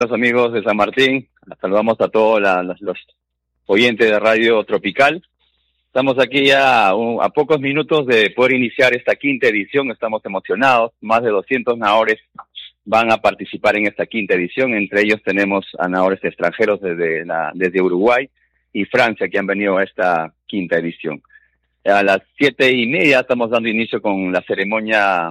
Los amigos de San Martín, saludamos a todos los oyentes de Radio Tropical. Estamos aquí ya a pocos minutos de poder iniciar esta quinta edición, estamos emocionados, más de 200 nadadores van a participar en esta quinta edición, entre ellos tenemos a nadadores extranjeros desde Uruguay y Francia que han venido a esta quinta edición. A las 7:30 estamos dando inicio con la ceremonia.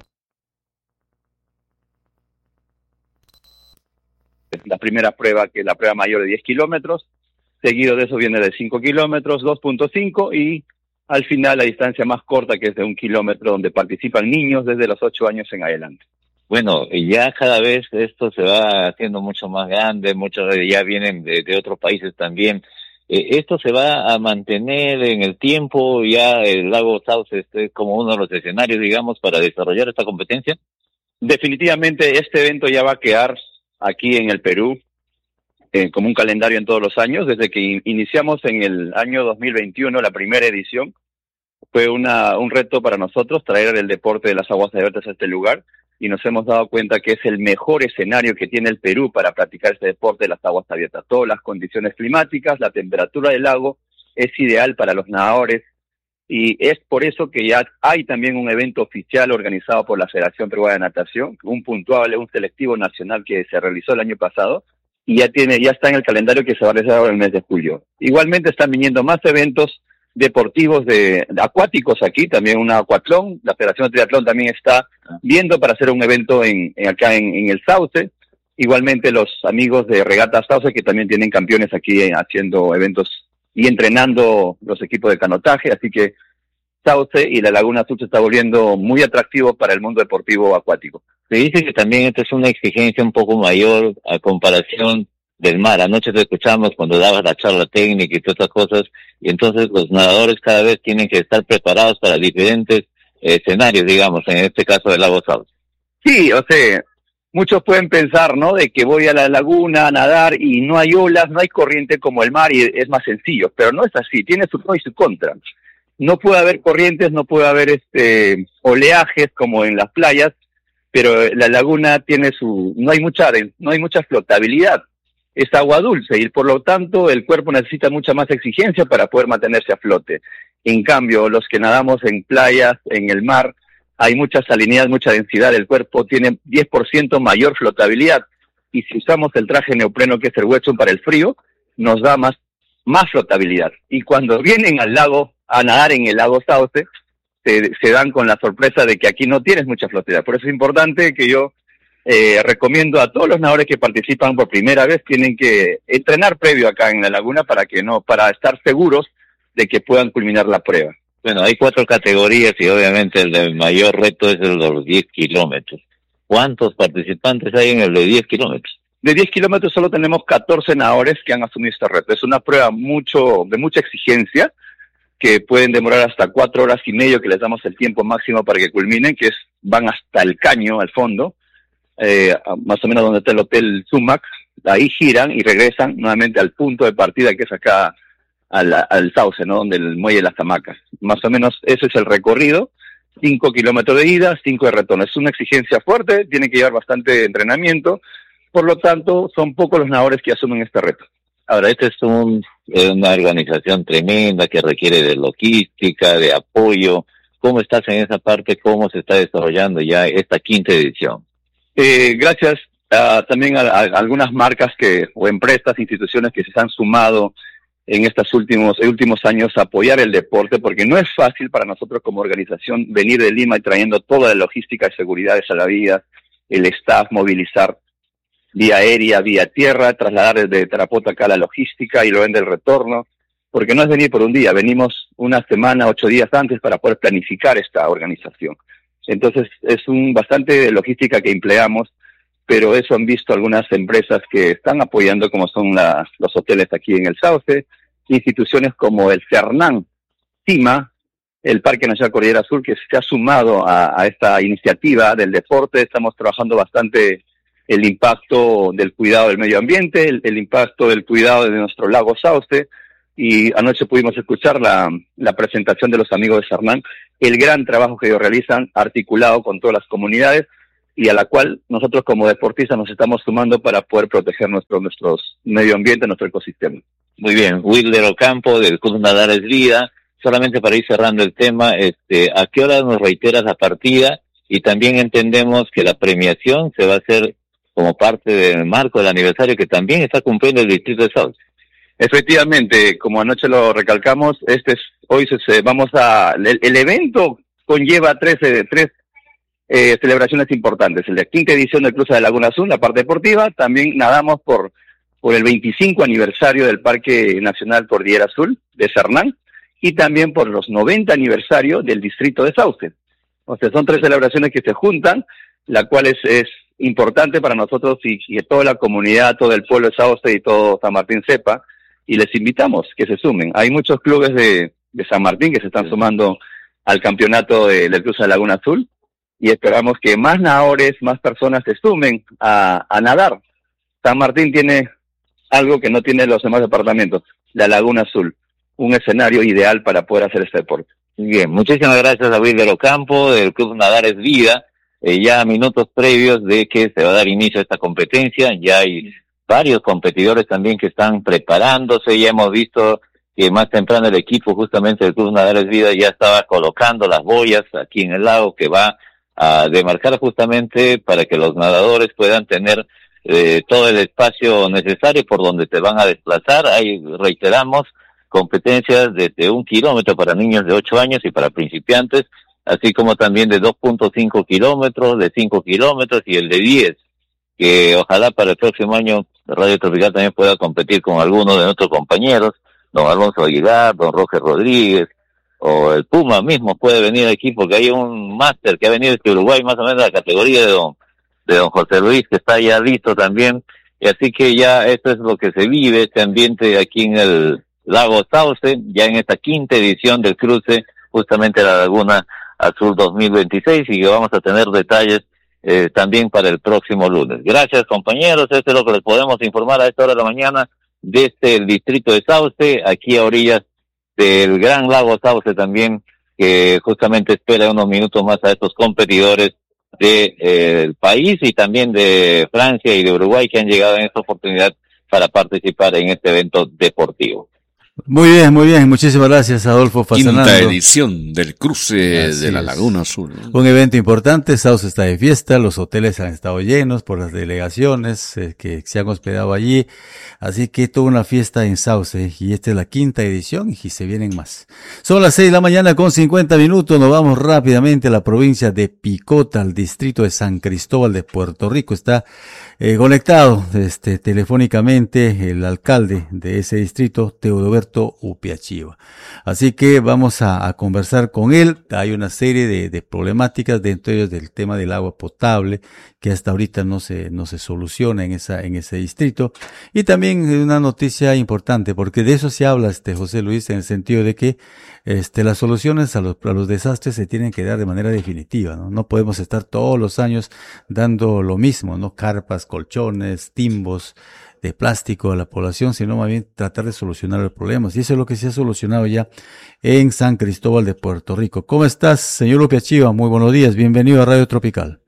La primera prueba, que es la prueba mayor de 10 kilómetros, seguido de eso viene de 5 kilómetros, 2.5 y al final la distancia más corta, que es de 1 kilómetro, donde participan niños desde los 8 años en adelante. Bueno, ya cada vez esto se va haciendo mucho más grande, muchos ya vienen de otros países también. ¿Esto se va a mantener en el tiempo? ¿Ya el Lago Sauce es como uno de los escenarios, digamos, para desarrollar esta competencia? Definitivamente este evento ya va a quedar aquí en el Perú, como un calendario en todos los años. Desde que iniciamos en el año 2021, la primera edición, fue un reto para nosotros traer el deporte de las aguas abiertas a este lugar, y nos hemos dado cuenta que es el mejor escenario que tiene el Perú para practicar este deporte de las aguas abiertas. Todas las condiciones climáticas, la temperatura del lago es ideal para los nadadores, y es por eso que ya hay también un evento oficial organizado por la Federación Peruana de Natación, un selectivo nacional que se realizó el año pasado, y ya está en el calendario que se va a realizar ahora en el mes de julio. Igualmente están viniendo más eventos deportivos de acuáticos aquí, también un acuatlón. La Federación de Triatlón también está viendo para hacer un evento acá en el Sauce. Igualmente los amigos de Regata Sauce, que también tienen campeones aquí haciendo eventos y entrenando los equipos de canotaje, así que Sauce y la Laguna Azul se está volviendo muy atractivo para el mundo deportivo acuático. Se dice que también esta es una exigencia un poco mayor a comparación del mar. Anoche te escuchamos cuando dabas la charla técnica y todas estas cosas, y entonces los nadadores cada vez tienen que estar preparados para diferentes escenarios, digamos, en este caso del Lago Sauce. Sí, o sea, muchos pueden pensar, ¿no?, de que voy a la laguna a nadar y no hay olas, no hay corriente como el mar y es más sencillo, pero no es así, tiene su pro y su contra. No puede haber corrientes, no puede haber oleajes como en las playas, pero la laguna tiene no hay mucha flotabilidad, es agua dulce y por lo tanto el cuerpo necesita mucha más exigencia para poder mantenerse a flote. En cambio, los que nadamos en playas, en el mar, hay mucha salinidad, mucha densidad, el cuerpo tiene 10% mayor flotabilidad, y si usamos el traje neopreno, que es el wetsuit para el frío, nos da más flotabilidad. Y cuando vienen al lago a nadar en el Lago Sauce, se dan con la sorpresa de que aquí no tienes mucha flotabilidad. Por eso es importante que yo recomiendo a todos los nadadores que participan por primera vez, tienen que entrenar previo acá en la laguna para estar seguros de que puedan culminar la prueba. Bueno, hay 4 categorías y obviamente el de mayor reto es el de los 10 kilómetros. ¿Cuántos participantes hay en el de 10 kilómetros? De 10 kilómetros solo tenemos 14 nadadores que han asumido este reto. Es una prueba de mucha exigencia, que pueden demorar hasta 4 horas y media, que les damos el tiempo máximo para que culminen, van hasta el caño, al fondo, más o menos donde está el Hotel Sumac. Ahí giran y regresan nuevamente al punto de partida, que es acá al Sauce, ¿no?, donde el muelle de las hamacas. Más o menos ese es el recorrido, 5 kilómetros de ida, 5 de retorno. Es una exigencia fuerte, tiene que llevar bastante entrenamiento, por lo tanto son pocos los nadadores que asumen este reto. Ahora, esta es una organización tremenda que requiere de logística, de apoyo. ¿Cómo estás en esa parte? ¿Cómo se está desarrollando ya esta quinta edición? Gracias también a algunas marcas o empresas, instituciones que se han sumado en estos últimos años a apoyar el deporte, porque no es fácil para nosotros como organización venir de Lima y trayendo toda la logística de seguridad de salvavidas, el staff, movilizar vía aérea, vía tierra, trasladar desde Tarapoto acá la logística y luego del retorno, porque no es venir por un día, venimos una semana, 8 días antes para poder planificar esta organización. Entonces es bastante logística que empleamos, pero eso han visto algunas empresas que están apoyando, como son los hoteles aquí en el Sauce, instituciones como el Cernán, CIMA, el Parque Nacional Cordillera Sur, que se ha sumado a esta iniciativa del deporte. Estamos trabajando bastante el impacto del cuidado del medio ambiente, el impacto del cuidado de nuestro lago Sauce, y anoche pudimos escuchar la presentación de los amigos de Cernán, el gran trabajo que ellos realizan articulado con todas las comunidades, y a la cual nosotros como deportistas nos estamos sumando para poder proteger nuestro medio ambiente, nuestro ecosistema. Muy bien, Wilder Ocampo del Club Nadar es Vida. Solamente para ir cerrando el tema, ¿a qué hora nos reiteras la partida? Y también entendemos que la premiación se va a hacer como parte del marco del aniversario que también está cumpliendo el distrito de Sauce. Efectivamente, como anoche lo recalcamos, el evento conlleva tres celebraciones importantes. La quinta edición del Cruce de Laguna Azul, la parte deportiva. También nadamos por el 25 aniversario del Parque Nacional Cordillera Azul de Cernán, y también por los 90 aniversarios del distrito de Sauce. O sea, son 3 celebraciones que se juntan, la cual es importante para nosotros y toda la comunidad, todo el pueblo de Sauce y todo San Martín sepa, y les invitamos que se sumen. Hay muchos clubes de San Martín que se están sumando al campeonato del Cruce de Laguna Azul, y esperamos que más nadadores, más personas se sumen a nadar. San Martín tiene algo que no tienen los demás departamentos, la Laguna Azul, un escenario ideal para poder hacer este deporte. Bien, muchísimas gracias a Wilder Ocampo del Club Nadar es Vida. Ya minutos previos de que se va a dar inicio a esta competencia, ya hay varios competidores también que están preparándose. Ya hemos visto que más temprano el equipo justamente del Club Nadar es Vida ya estaba colocando las boyas aquí en el lago que va a demarcar justamente para que los nadadores puedan tener todo el espacio necesario por donde se van a desplazar. Ahí reiteramos, competencias desde 1 kilómetro para niños de 8 años y para principiantes, así como también de 2.5 kilómetros, de 5 kilómetros y el de 10, que ojalá para el próximo año Radio Tropical también pueda competir con algunos de nuestros compañeros, don Alonso Aguilar, don Roger Rodríguez, o el Puma mismo puede venir aquí, porque hay un máster que ha venido de Uruguay, más o menos de la categoría de don José Luis, que está ya listo también, y así que ya esto es lo que se vive, este ambiente aquí en el Lago Sauce, ya en esta quinta edición del cruce, justamente la Laguna Azul 2026, y que vamos a tener detalles también para el próximo lunes. Gracias, compañeros, esto es lo que les podemos informar a esta hora de la mañana desde el distrito de Sauce, aquí a orillas del Gran Lago Sauce también, que justamente espera unos minutos más a estos competidores del país y también de Francia y de Uruguay que han llegado en esta oportunidad para participar en este evento deportivo. Muy bien, muchísimas gracias, Adolfo Fasanando. Quinta edición del cruce de la Laguna Azul. Un evento importante, Sauce está de fiesta, los hoteles han estado llenos por las delegaciones que se han hospedado allí, así que toda una fiesta en Sauce, y esta es la quinta edición y se vienen más. Son las 6:50 a.m, nos vamos rápidamente a la provincia de Picota, al distrito de San Cristóbal de Puerto Rico. Está conectado telefónicamente el alcalde de ese distrito, Teodoberto Upiachiva. Así que vamos a conversar con él. Hay una serie de problemáticas, dentro de ellos del tema del agua potable, que hasta ahorita no se soluciona en ese distrito. Y también una noticia importante, porque de eso se habla, José Luis, en el sentido de que las soluciones a los desastres se tienen que dar de manera definitiva, ¿no? No podemos estar todos los años dando lo mismo, ¿no? Carpas, colchones, timbos de plástico a la población, sino más bien tratar de solucionar los problemas. Y eso es lo que se ha solucionado ya en San Cristóbal de Puerto Rico. ¿Cómo estás, señor Upiachiva? Muy buenos días, bienvenido a Radio Tropical.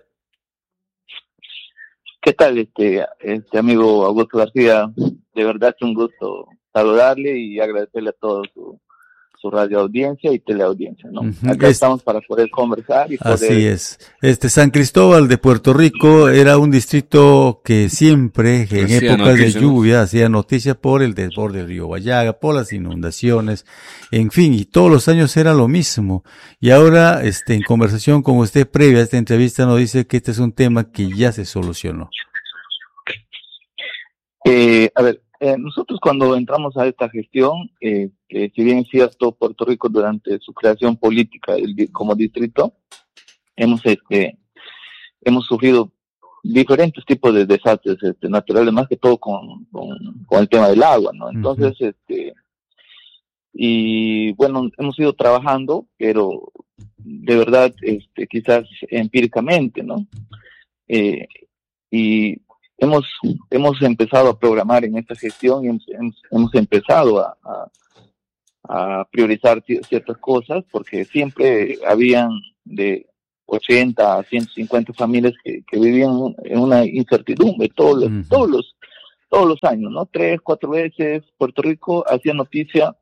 ¿Qué tal, amigo Augusto García? De verdad es un gusto saludarle y agradecerle a todos su radio audiencia y teleaudiencia, ¿no? Acá estamos para poder conversar y poder... Así es. San Cristóbal de Puerto Rico era un distrito que siempre, en épocas de lluvia, hacía noticias por el desborde del río Guayaga, por las inundaciones, en fin, y todos los años era lo mismo. Y ahora, en conversación con usted previa a esta entrevista, nos dice que este es un tema que ya se solucionó. Nosotros cuando entramos a esta gestión, si bien es cierto, Puerto Rico durante su creación política como distrito, hemos sufrido diferentes tipos de desastres naturales, más que todo con el tema del agua, ¿no? Entonces, y bueno, hemos ido trabajando, pero de verdad, quizás empíricamente, ¿no? Y hemos empezado a programar en esta gestión y hemos empezado a priorizar ciertas cosas, porque siempre habían 80 a 150 familias que vivían en una incertidumbre todos los años, ¿no? 3, 4 veces Puerto Rico hacía noticia,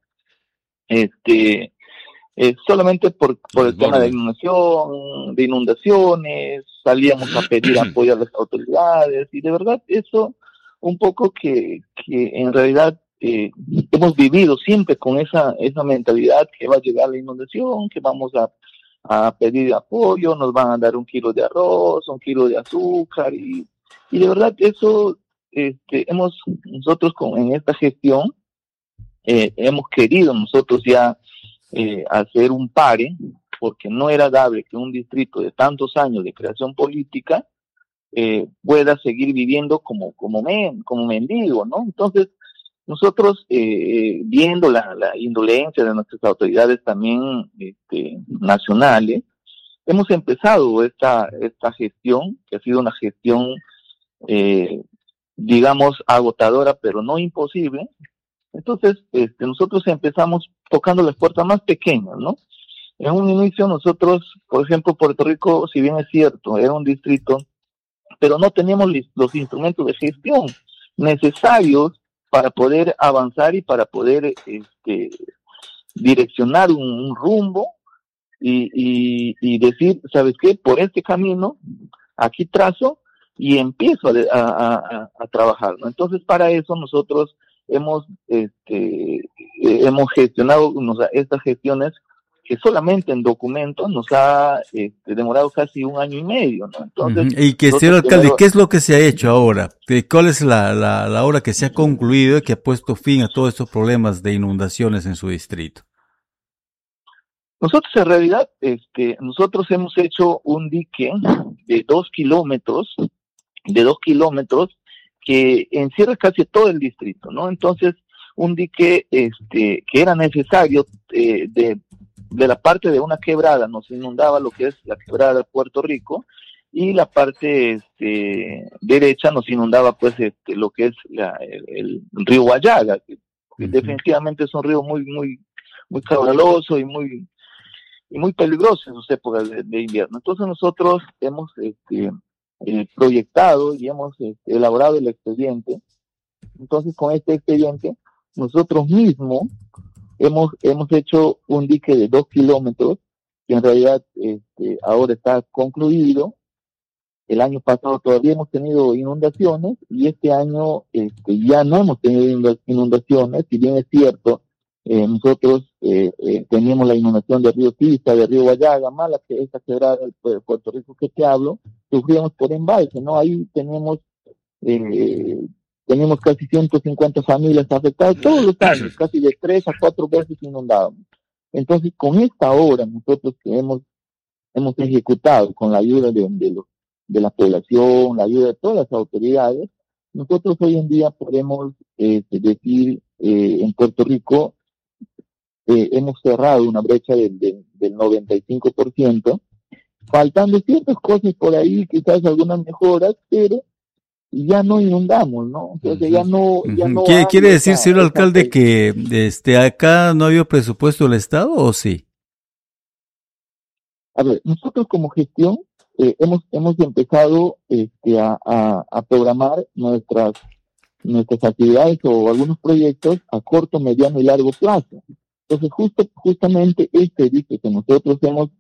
solamente por el tema de inundaciones, salíamos a pedir apoyo a las autoridades, y de verdad eso un poco que en realidad hemos vivido siempre con esa mentalidad que va a llegar la inundación, que vamos a pedir apoyo, nos van a dar 1 kilo de arroz, 1 kilo de azúcar, y de verdad eso nosotros en esta gestión hemos querido nosotros ya hacer un pare, porque no era dable que un distrito de tantos años de creación política pueda seguir viviendo como mendigo, ¿no? Entonces, nosotros, viendo la indolencia de nuestras autoridades también nacionales, hemos empezado esta gestión, que ha sido una gestión, digamos, agotadora, pero no imposible. Entonces, nosotros empezamos tocando las puertas más pequeñas, ¿no? En un inicio nosotros, por ejemplo, Puerto Rico, si bien es cierto, era un distrito, pero no teníamos los instrumentos de gestión necesarios para poder avanzar y para poder direccionar un rumbo y decir, ¿sabes qué? Por este camino, aquí trazo y empiezo a trabajar, ¿no? Entonces, para eso nosotros hemos gestionado estas gestiones que solamente en documentos nos ha demorado casi 1 año y medio, ¿no? Entonces, y que, señor alcalde, ¿qué es lo que se ha hecho ahora? ¿Cuál es la obra que se ha concluido y que ha puesto fin a todos estos problemas de inundaciones en su distrito? Nosotros en realidad, nosotros hemos hecho un dique de 2 kilómetros, que encierra casi todo el distrito, ¿no? Entonces, un dique que era necesario de la parte de una quebrada, nos inundaba lo que es la quebrada de Puerto Rico, y la parte derecha nos inundaba pues lo que es el río Guayaga, que definitivamente es un río muy caudaloso y muy peligroso en sus épocas de invierno. Entonces nosotros hemos proyectado y hemos elaborado el expediente. Entonces, con este expediente nosotros mismos hemos hecho un dique de 2 kilómetros, que en realidad ahora está concluido. El año pasado todavía hemos tenido inundaciones, y este año ya no hemos tenido inundaciones. Si bien es cierto, nosotros teníamos la inundación del río Tiza, del río Guayaga, más que esta quebrada de Puerto Rico que te hablo, sufríamos por embalse, ¿no? Ahí tenemos casi 150 familias afectadas todos los años, casi de 3 a 4 veces inundábamos. Entonces, con esta obra nosotros que hemos ejecutado con la ayuda de la población, la ayuda de todas las autoridades, nosotros hoy en día podemos decir, en Puerto Rico hemos cerrado una brecha del 95%, faltando ciertas cosas por ahí, quizás algunas mejoras, pero ya no inundamos, ¿no? Entonces ya no ¿Quiere decir, señor alcalde, que acá no había presupuesto del Estado, o sí? A ver, nosotros como gestión hemos empezado a programar nuestras actividades o algunos proyectos a corto, mediano y largo plazo. Entonces justamente este dique que nosotros hemos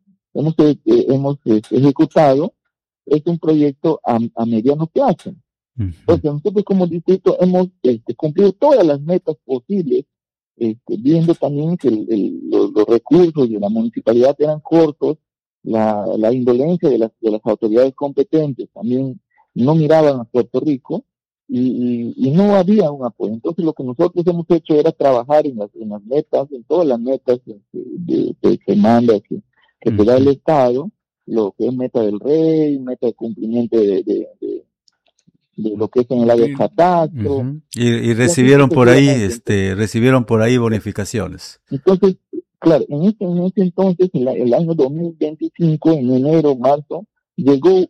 ejecutado es un proyecto a mediano plazo. Entonces nosotros como distrito hemos cumplido todas las metas posibles, viendo también que los recursos de la municipalidad eran cortos, la indolencia de las autoridades competentes también no miraban a Puerto Rico, y no había un apoyo. Entonces lo que nosotros hemos hecho era trabajar en las metas, en todas las metas que manda, que te da el Estado, lo que es meta del rey, meta de cumplimiento de lo que es en el área de catastro. Y recibieron por ahí, recibieron por ahí bonificaciones. Entonces, claro, en ese entonces, el año 2025, en enero, marzo, llegó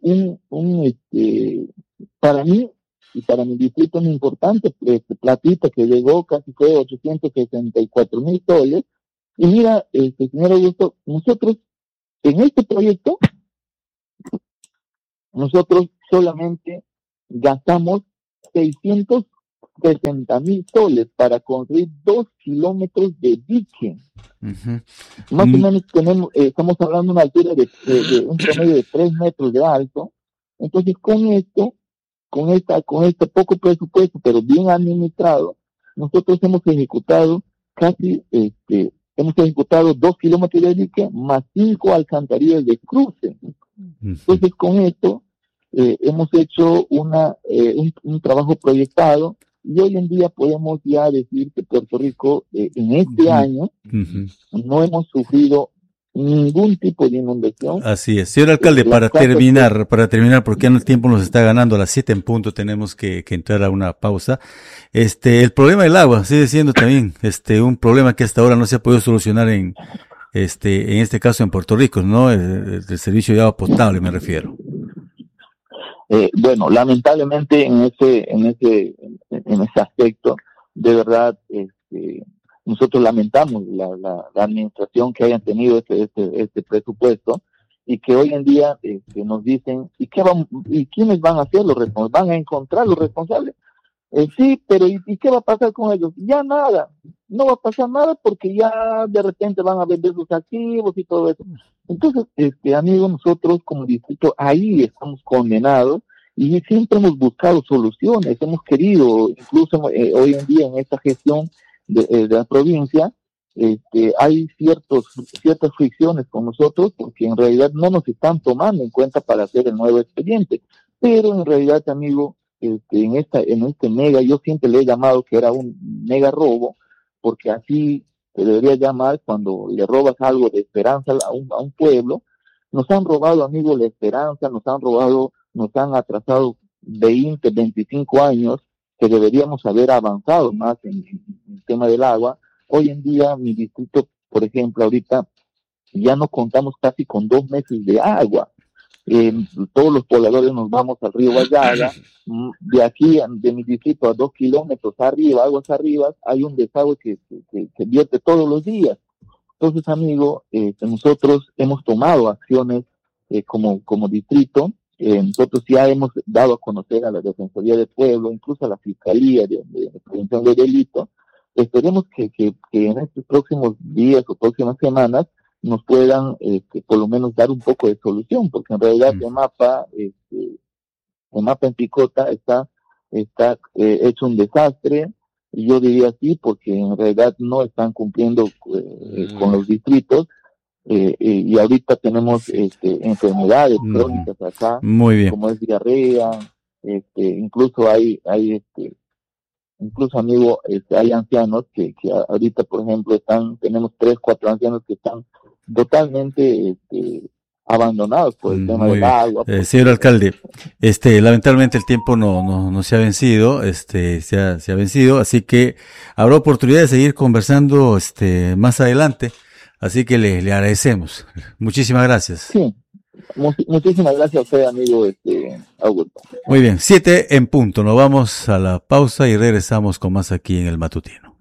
para mí y para mi distrito un importante platita que llegó, casi fue 864,000 soles. Y mira, señor Augusto, nosotros en este proyecto nosotros solamente gastamos 660,000 soles para construir 2 kilómetros de dique. Más o menos estamos hablando de una altura de un promedio de 3 metros de alto. Entonces, con este poco presupuesto, pero bien administrado, nosotros hemos ejecutado hemos ejecutado 2 kilómetros de dique más 5 alcantarillas de cruce. Entonces, con esto hemos hecho un trabajo proyectado, y hoy en día podemos ya decir que Puerto Rico en este año no hemos sufrido ningún tipo de inundación. Así es. Señor alcalde, para terminar, porque ya el tiempo nos está ganando, a las 7 en punto tenemos que entrar a una pausa. El problema del agua sigue siendo también un problema que hasta ahora no se ha podido solucionar en este caso en Puerto Rico, ¿no? El servicio de agua potable, me refiero. Bueno, lamentablemente en ese aspecto, de verdad, nosotros lamentamos la administración que hayan tenido este presupuesto, y que hoy en día nos dicen, ¿y quiénes van a ser los responsables? ¿Van a encontrar los responsables? Sí, pero ¿y qué va a pasar con ellos? Ya nada, no va a pasar nada, porque ya de repente van a vender sus activos y todo eso. Entonces, amigos, nosotros como distrito ahí estamos condenados, y siempre hemos buscado soluciones, hemos querido, incluso hoy en día en esta gestión de la provincia, hay ciertas fricciones con nosotros, porque en realidad no nos están tomando en cuenta para hacer el nuevo expediente. Pero en realidad, amigo, en este mega, yo siempre le he llamado que era un mega robo, porque así se debería llamar cuando le robas algo de esperanza a un pueblo. Nos han robado, amigo, la esperanza, nos han atrasado 20, 25 años, que deberíamos haber avanzado más en el tema del agua. Hoy en día, mi distrito, por ejemplo, ahorita ya no contamos casi con 2 meses de agua. Todos los pobladores nos vamos al río Vallaga. De aquí, de mi distrito, a 2 kilómetros arriba, aguas arriba, hay un desagüe que vierte todos los días. Entonces, amigo, nosotros hemos tomado acciones como distrito. Nosotros ya hemos dado a conocer a la Defensoría del Pueblo, incluso a la Fiscalía de Prevención de Delito. Esperemos que en estos próximos días o próximas semanas nos puedan por lo menos dar un poco de solución, porque en realidad el mapa en Picota está hecho un desastre, y yo diría así, porque en realidad no están cumpliendo con los distritos. Y ahorita tenemos enfermedades crónicas acá, muy bien, como es diarrea, incluso incluso, amigo, hay ancianos que ahorita, por ejemplo, tenemos 3, 4 ancianos que están totalmente abandonados por el tema del agua. Señor alcalde, lamentablemente el tiempo no se ha vencido, se ha vencido, así que habrá oportunidad de seguir conversando más adelante. Así que le agradecemos. Muchísimas gracias. Sí, muchísimas gracias a usted, amigo Augusto. Muy bien, 7 en punto. Nos vamos a la pausa y regresamos con más aquí en El Matutino.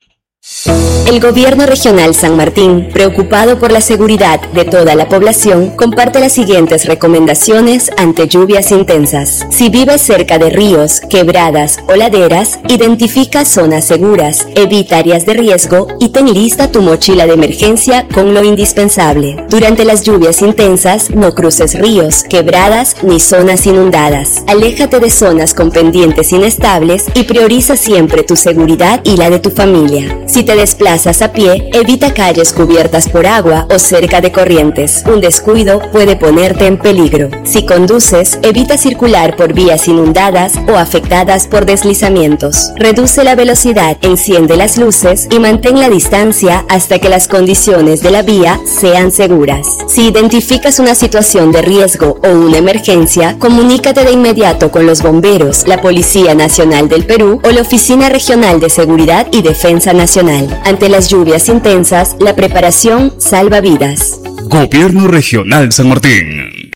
El Gobierno Regional San Martín, preocupado por la seguridad de toda la población, comparte las siguientes recomendaciones ante lluvias intensas. Si vives cerca de ríos, quebradas o laderas, identifica zonas seguras, evita áreas de riesgo y ten lista tu mochila de emergencia con lo indispensable. Durante las lluvias intensas, no cruces ríos, quebradas ni zonas inundadas. Aléjate de zonas con pendientes inestables y prioriza siempre tu seguridad y la de tu familia. Si te desplazas a pie, evita calles cubiertas por agua o cerca de corrientes. Un descuido puede ponerte en peligro. Si conduces, evita circular por vías inundadas o afectadas por deslizamientos. Reduce la velocidad, enciende las luces y mantén la distancia hasta que las condiciones de la vía sean seguras. Si identificas una situación de riesgo o una emergencia, comunícate de inmediato con los bomberos, la Policía Nacional del Perú o la Oficina Regional de Seguridad y Defensa Nacional. Ante las lluvias intensas, la preparación salva vidas. Gobierno Regional San Martín.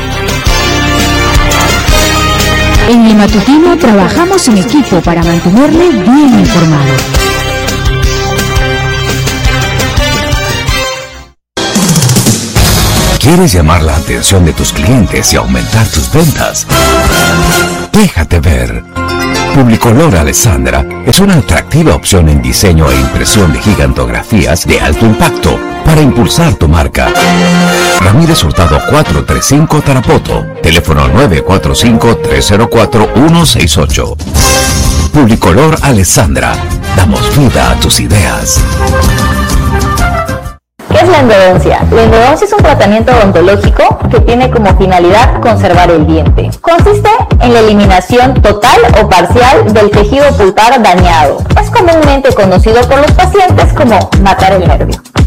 En El Matutino trabajamos en equipo para mantenerle bien informado. ¿Quieres llamar la atención de tus clientes y aumentar tus ventas? Déjate ver. Publicolor Alessandra es una atractiva opción en diseño e impresión de gigantografías de alto impacto para impulsar tu marca. Ramírez Hurtado 435 Tarapoto. Teléfono 945-304-168. Publicolor Alessandra. Damos vida a tus ideas. ¿Qué es la endodoncia? La endodoncia es un tratamiento odontológico que tiene como finalidad conservar el diente. Consiste en la eliminación total o parcial del tejido pulpar dañado. Es comúnmente conocido por los pacientes como matar el nervio.